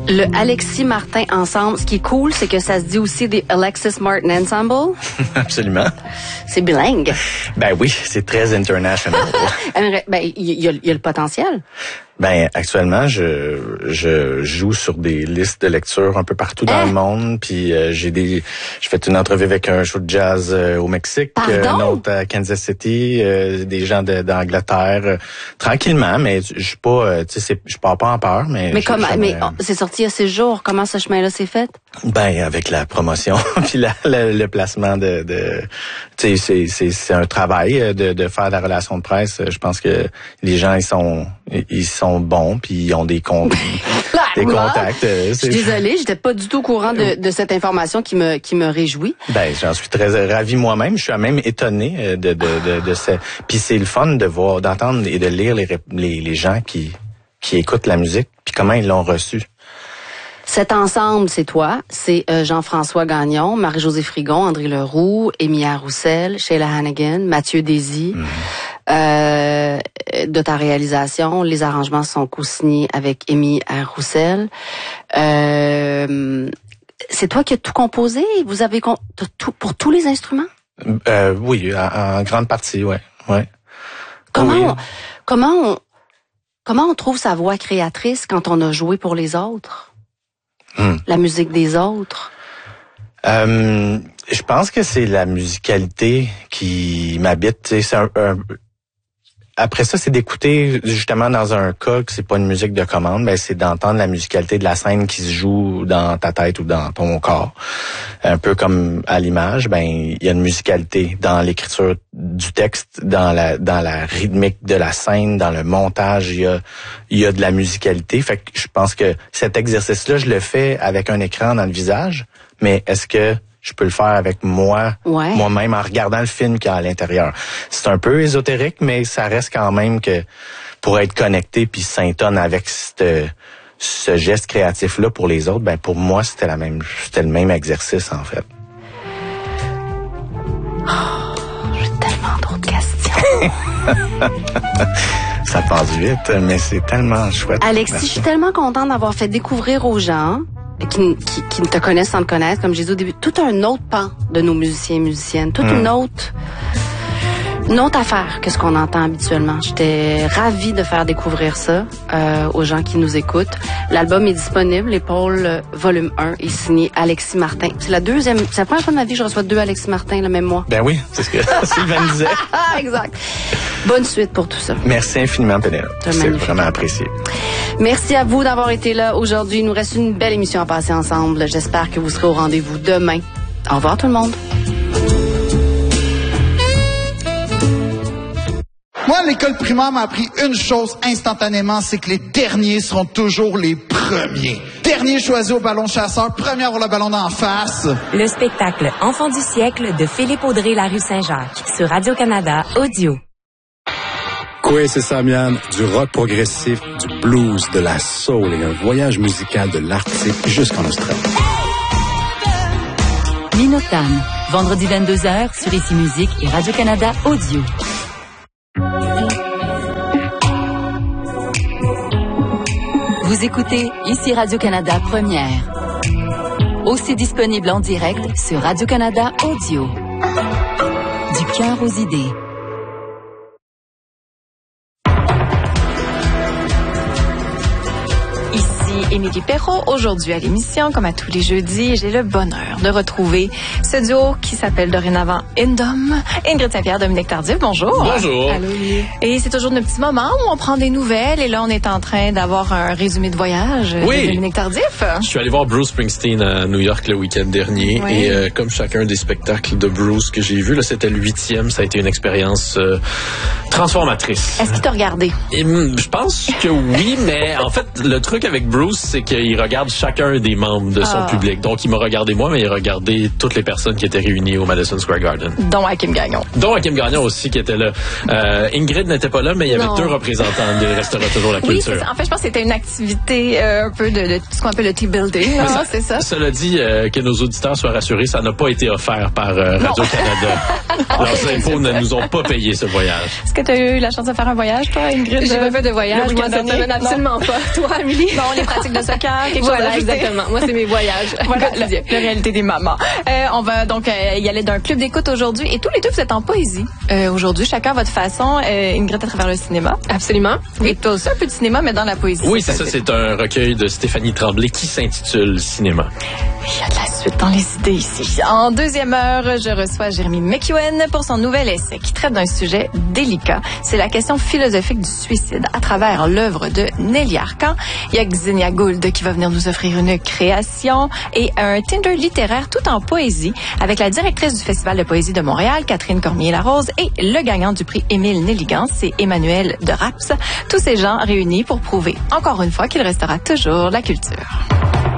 Le Alexis Martin Ensemble. Ce qui est cool, c'est que ça se dit aussi des Alexis Martin Ensemble. Absolument. C'est bilingue. Ben oui, c'est très international. Ben, il y a le potentiel. Ben actuellement, je joue sur des listes de lecture un peu partout dans le monde, puis j'ai fait une entrevue avec un show de jazz au Mexique, un autre à Kansas City, des gens d'Angleterre, tranquillement, mais je suis pas, tu sais, je pars pas en peur, mais c'est sorti il y a 6 jours. Comment ce chemin-là s'est fait? Ben avec la promotion puis le placement de tu sais, c'est un travail de faire la relation de presse. Je pense que les gens ils sont bons puis ils ont des contacts. Je suis désolée, j'étais pas du tout au courant de cette information qui me réjouit. Ben j'en suis très ravi moi-même. Je suis même étonné de ça. Puis c'est le fun de voir, d'entendre et de lire les gens qui écoutent la musique puis comment ils l'ont reçu. Cet ensemble, c'est toi, c'est Jean-François Gagnon, Marie-Josée Frigon, André Leroux, Émilie Roussel, Sheila Hannigan, Mathieu Désy. De ta réalisation, les arrangements sont co-signés avec Émilie Roussel. C'est toi qui as tout composé? Vous avez tout pour tous les instruments? Oui, en grande partie, ouais. Comment on trouve sa voix créatrice quand on a joué pour les autres? La musique des autres? Je pense que c'est la musicalité qui m'habite. Après ça, c'est d'écouter justement dans un cas que c'est pas une musique de commande, ben c'est d'entendre la musicalité de la scène qui se joue dans ta tête ou dans ton corps. Un peu comme à l'image, ben il y a une musicalité dans l'écriture du texte, dans la rythmique de la scène, dans le montage, il y a de la musicalité. Fait que je pense que cet exercice-là, je le fais avec un écran dans le visage, mais est-ce que je peux le faire avec moi-même en regardant le film qu'il y a à l'intérieur. C'est un peu ésotérique, mais ça reste quand même que pour être connecté puis s'intonne avec ce geste créatif-là pour les autres, ben pour moi, c'était le même exercice, en fait. J'ai tellement d'autres questions. Ça passe vite, mais c'est tellement chouette. Alexis, je suis tellement contente d'avoir fait découvrir aux gens qui ne te connaissent sans te connaître, comme j'ai dit au début, tout un autre pan de nos musiciens et musiciennes, toute une autre affaire que ce qu'on entend habituellement. J'étais ravie de faire découvrir ça aux gens qui nous écoutent. L'album est disponible, L'épaule volume 1 est signé Alexis Martin. C'est la première fois de ma vie que je reçois 2 Alexis Martin le même mois. Ben oui, c'est ce que Sylvain disait. Exact. Bonne suite pour tout ça. Merci infiniment, Pénélope. C'est vraiment apprécié. Merci à vous d'avoir été là aujourd'hui. Il nous reste une belle émission à passer ensemble. J'espère que vous serez au rendez-vous demain. Au revoir tout le monde. Moi, l'école primaire m'a appris une chose instantanément, c'est que les derniers seront toujours les premiers. Dernier choisi au ballon chasseur, premier à avoir le ballon d'en face. Le spectacle Enfant du siècle de Philippe Audrey, la rue Saint-Jacques, sur Radio-Canada Audio. Oui, c'est ça, Mian. Du rock progressif, du blues, de la soul et un voyage musical de l'Arctique jusqu'en Australie. Linotam, vendredi 22h sur Ici Musique et Radio-Canada Audio. Vous écoutez Ici Radio-Canada Première. Aussi disponible en direct sur Radio-Canada Audio. Du cœur aux idées. Émilie Perrault, aujourd'hui à l'émission, comme à tous les jeudis, j'ai le bonheur de retrouver ce duo qui s'appelle dorénavant Indom. Ingrid Saint-Pierre, Dominique Tardif, bonjour. Bonjour. Allô. Et c'est toujours nos petits moments où on prend des nouvelles et là, on est en train d'avoir un résumé de voyage de Dominique Tardif. Je suis allé voir Bruce Springsteen à New York le week-end dernier et comme chacun des spectacles de Bruce que j'ai vu, là, c'était le 8e, ça a été une expérience transformatrice. Est-ce qu'il t'a regardé? Et, je pense que oui, mais en fait, le truc avec Bruce, c'est qu'il regarde chacun des membres de son public. Donc, il m'a regardé moi, mais il a regardé toutes les personnes qui étaient réunies au Madison Square Garden. Dont Hakim Gagnon. Dont Hakim Gagnon aussi qui était là. Ingrid n'était pas là, mais il y avait 2 représentants des Restaurants Toujours la Culture. Oui, en fait, je pense que c'était une activité un peu de ce qu'on appelle le team building. C'est ça. Cela dit, que nos auditeurs soient rassurés, ça n'a pas été offert par Radio-Canada. Leurs impôts ne nous ont pas payé ce voyage. Est-ce que tu as eu la chance de faire un voyage, toi, Ingrid? J'ai pas fait de voyage. Moi, cette semaine, absolument pas. Toi, Amélie? Bon, les pratiques de soccer, quelque chose à Voilà, ajouter? exactement. Moi, c'est mes voyages. Voilà, quotidiens. la réalité des mamans. On va donc y aller d'un club d'écoute aujourd'hui. Et tous les deux, vous êtes en poésie. Aujourd'hui, chacun à votre façon. Ingrid à travers le cinéma. Absolument. Et toi aussi, un peu de cinéma, mais dans la poésie. Oui, c'est ça. C'est un recueil de Stéphanie Tremblay qui s'intitule Cinéma. Il y a de la suite dans les idées ici. En deuxième heure, je reçois Jérémy McEwen pour son nouvel essai qui traite d'un sujet délicat. C'est la question philosophique du suicide à travers l'œuvre de Nelly Arcan. Il y a Xenia Gould qui va venir nous offrir une création et un Tinder littéraire tout en poésie avec la directrice du Festival de poésie de Montréal, Catherine Cormier-Larose, et le gagnant du prix Émile Nelligan, c'est Emmanuel de Raps. Tous ces gens réunis pour prouver encore une fois qu'il restera toujours la culture.